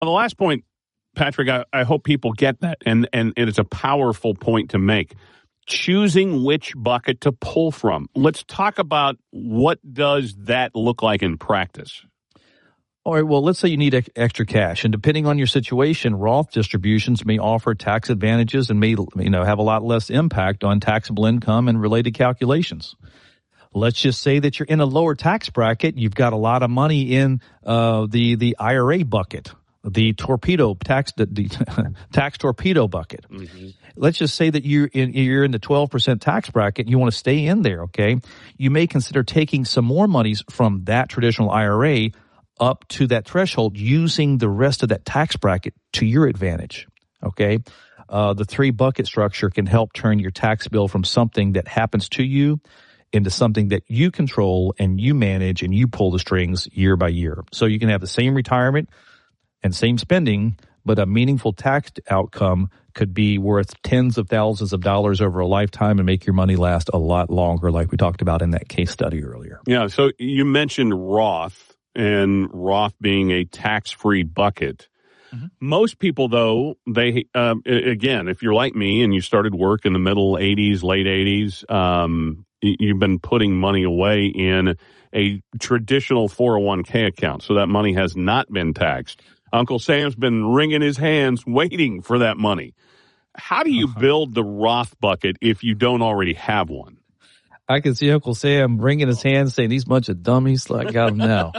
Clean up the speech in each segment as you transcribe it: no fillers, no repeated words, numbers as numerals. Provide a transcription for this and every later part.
On the last point, Patrick, I hope people get that, and it's a powerful point to make. Choosing which bucket to pull from. Let's talk about what does that look like in practice. All right, well, let's say you need extra cash, and depending on your situation, Roth distributions may offer tax advantages and may have a lot less impact on taxable income and related calculations. Let's just say that you're in a lower tax bracket. You've got a lot of money in the IRA bucket, the torpedo tax torpedo bucket. Mm-hmm. Let's just say that you're in the 12% tax bracket. You want to stay in there, okay? You may consider taking some more monies from that traditional IRA up to that threshold, using the rest of that tax bracket to your advantage, okay? The 3-bucket structure can help turn your tax bill from something that happens to you into something that you control and you manage and you pull the strings year by year. So you can have the same retirement and same spending, but a meaningful tax outcome could be worth tens of thousands of dollars over a lifetime and make your money last a lot longer, like we talked about in that case study earlier. Yeah, so you mentioned Roth, and Roth being a tax-free bucket. Mm-hmm. Most people, though, they again, if you're like me and you started work in the middle 80s, late 80s, you've been putting money away in a traditional 401k account, so that money has not been taxed. Uncle Sam's been wringing his hands waiting for that money. How do you build the Roth bucket if you don't already have one? I can see Uncle Sam wringing his hands saying, these bunch of dummies, like, I got them now.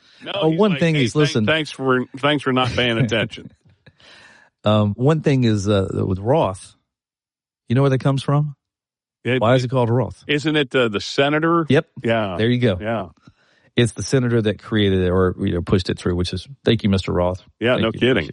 Listen. Thanks for not paying attention. One thing is with Roth, you know where that comes from? Why is it called Roth? Isn't it the senator? Yep. Yeah. There you go. Yeah. It's the senator that created it or pushed it through, which is, thank you, Mr. Roth. Yeah, no kidding.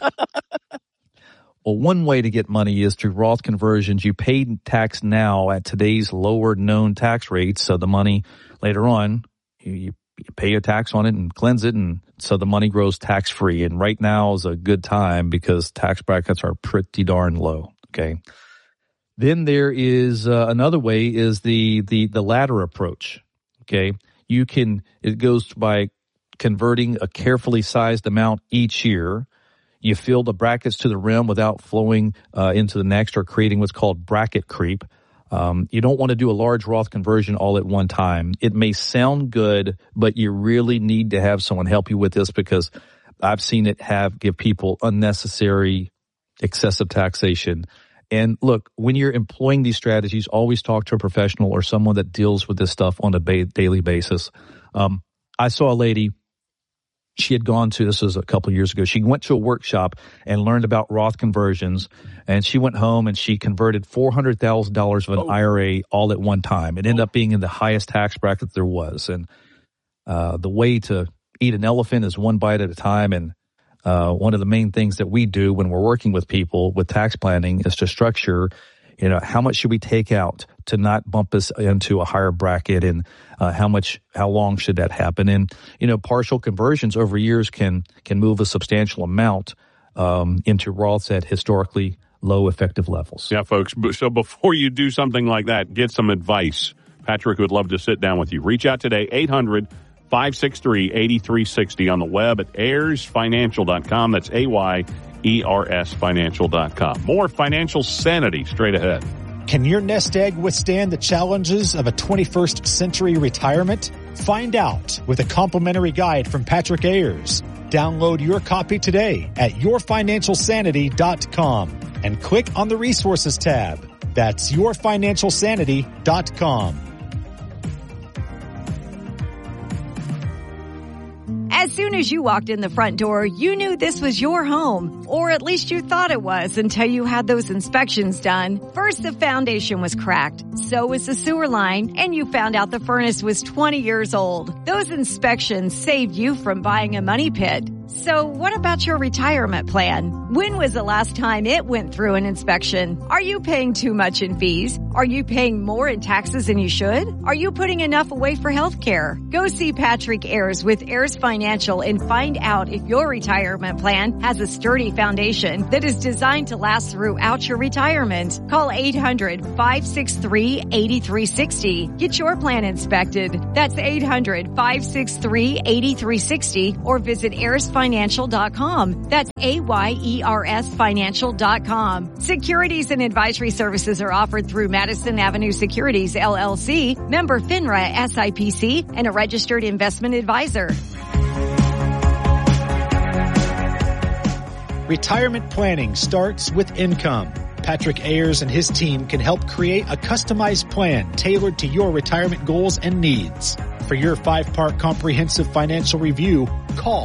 Well, one way to get money is through Roth conversions. You pay tax now at today's lower known tax rates, so the money later on, you pay your tax on it and cleanse it, and so the money grows tax-free. And right now is a good time because tax brackets are pretty darn low, okay? Then there is another way is the ladder approach, okay? It goes by converting a carefully sized amount each year. You fill the brackets to the rim without flowing into the next or creating what's called bracket creep. You don't want to do a large Roth conversion all at one time. It may sound good, but you really need to have someone help you with this because I've seen it give people unnecessary excessive taxation. And look, when you're employing these strategies, always talk to a professional or someone that deals with this stuff on a daily basis. I saw a lady. She had gone to, this was a couple of years ago, she went to a workshop and learned about Roth conversions, and she went home and she converted $400,000 of an IRA all at one time. It ended up being in the highest tax bracket there was. And the way to eat an elephant is one bite at a time. And one of the main things that we do when we're working with people with tax planning is to structure, how much should we take out to not bump us into a higher bracket, and how long should that happen? And, partial conversions over years can move a substantial amount into Roths at historically low effective levels. Yeah, folks. So before you do something like that, get some advice. Patrick would love to sit down with you. Reach out today, 800-563-8360 on the web at AyersFinancial.com. That's AYERSFinancial.com. More financial sanity straight ahead. Can your nest egg withstand the challenges of a 21st century retirement? Find out with a complimentary guide from Patrick Ayers. Download your copy today at yourfinancialsanity.com and click on the resources tab. That's yourfinancialsanity.com. As soon as you walked in the front door, you knew this was your home, or at least you thought it was until you had those inspections done. First, the foundation was cracked, so was the sewer line, and you found out the furnace was 20 years old. Those inspections saved you from buying a money pit. So what about your retirement plan? When was the last time it went through an inspection? Are you paying too much in fees? Are you paying more in taxes than you should? Are you putting enough away for health care? Go see Patrick Ayers with Ayers Financial and find out if your retirement plan has a sturdy foundation that is designed to last throughout your retirement. Call 800-563-8360. Get your plan inspected. That's 800-563-8360 or visit Ayers Financial AyersFinancial.com. That's AYERSFinancial.com. Securities and advisory services are offered through Madison Avenue Securities, LLC, member FINRA SIPC, and a registered investment advisor. Retirement planning starts with income. Patrick Ayers and his team can help create a customized plan tailored to your retirement goals and needs. For your 5-part comprehensive financial review, call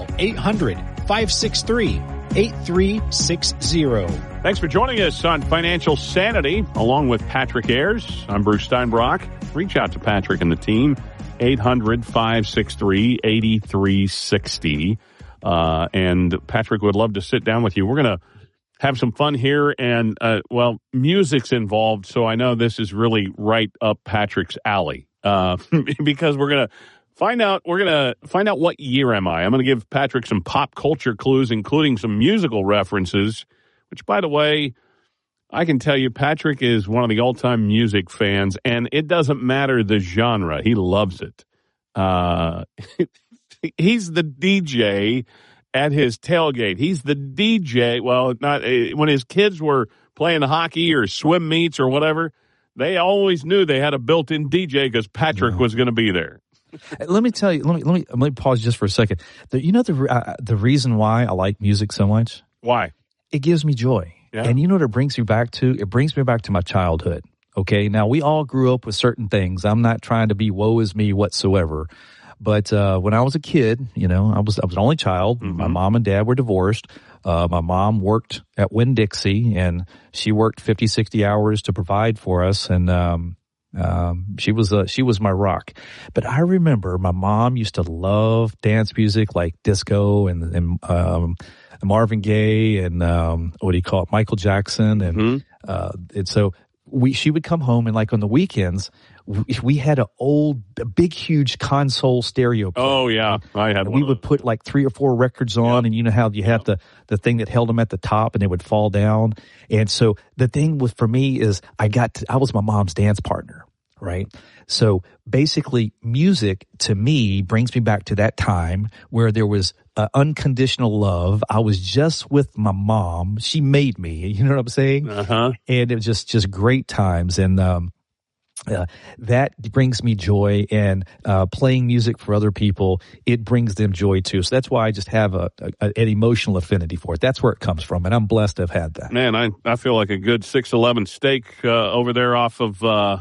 800-563-8360. Thanks for joining us on Financial Sanity, along with Patrick Ayers. I'm Bruce Steinbrock. Reach out to Patrick and the team, 800-563-8360. And Patrick would love to sit down with you. We're going to have some fun here, and music's involved, so I know this is really right up Patrick's alley. Because we're going to find out what year am I. I'm going to give Patrick some pop culture clues, including some musical references, which, by the way, I can tell you Patrick is one of the all-time music fans, and it doesn't matter the genre. He loves it. He's the DJ at his tailgate. He's the DJ. Well, not when his kids were playing hockey or swim meets or whatever, they always knew they had a built-in DJ because Patrick was going to be there. Let me tell you. Let me pause just for a second. The reason why I like music so much? Why? It gives me joy. Yeah. And you know what it brings me back to? It brings me back to my childhood. Okay. Now we all grew up with certain things. I'm not trying to be woe is me whatsoever. But when I was a kid, I was an only child. Mm-hmm. My mom and dad were divorced. My mom worked at Winn-Dixie, and she worked 50, 60 hours to provide for us. And she was my rock. But I remember my mom used to love dance music like disco and Marvin Gaye and Michael Jackson, and and so she would come home, and like on the weekends, we had a big, huge console stereo player. Oh, yeah. I had one. We would put like 3 or 4 records on, and you know how you have the thing that held them at the top and they would fall down. And so the thing for me is I was my mom's dance partner, right? So basically music to me brings me back to that time where there was unconditional love. I was just with my mom. She made me, you know what I'm saying? Uh-huh. And it was just great times. And, that brings me joy, and playing music for other people, it brings them joy too. So that's why I just have an emotional affinity for it. That's where it comes from, and I'm blessed to have had that. Man, I feel like a good 611 steak over there off of the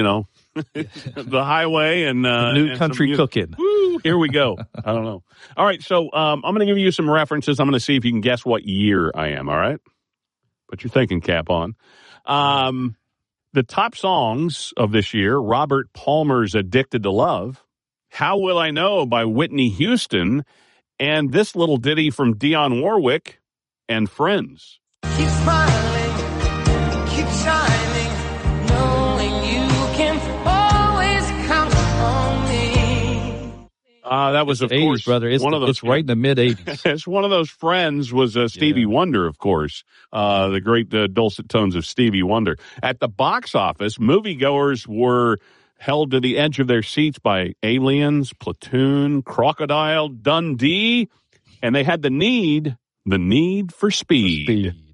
highway and New Country Cooking. Woo, here we go. I don't know. All right, so I'm going to give you some references. I'm going to see if you can guess what year I am. All right, put your thinking cap on. The top songs of this year: Robert Palmer's Addicted to Love, How Will I Know by Whitney Houston, and this little ditty from Dionne Warwick and Friends. Keep smiling, keep shining, knowing you can always count on me. That was, of 80s, course, brother. It's right in the mid-'80s. It's one of those Friends was Stevie Wonder, of course, the great dulcet tones of Stevie Wonder. At the box office, moviegoers were held to the edge of their seats by Aliens, Platoon, Crocodile Dundee, and they had the need for speed.